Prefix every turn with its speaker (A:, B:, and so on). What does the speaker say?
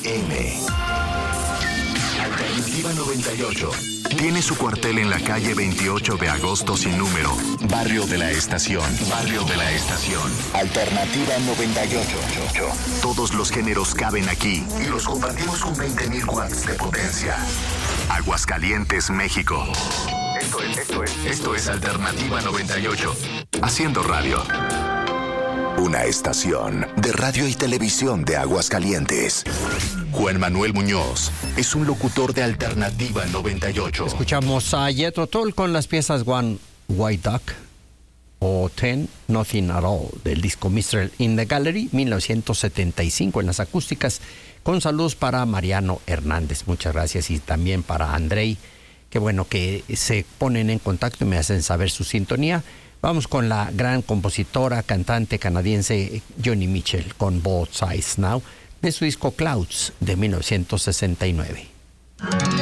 A: FM. Alternativa 98. Tiene su cuartel en la calle 28 de agosto sin número. Barrio de la Estación. Barrio de la Estación. Alternativa 98. Todos los géneros caben aquí y los compartimos con 20.000 watts de potencia. Aguascalientes, México. Esto es Alternativa 98. Haciendo radio. Una estación de radio y televisión de Aguascalientes. Juan Manuel Muñoz es un locutor de Alternativa 98.
B: Escuchamos a Jethro Tull con las piezas One White Duck o Ten Nothing at All del disco Mr. in the Gallery 1975 en las acústicas, con saludos para Mariano Hernández. Muchas gracias, y también para Andrei. Qué bueno que se ponen en contacto y me hacen saber su sintonía. Vamos con la gran compositora, cantante canadiense Joni Mitchell con Both Sides Now de su disco Clouds de 1969.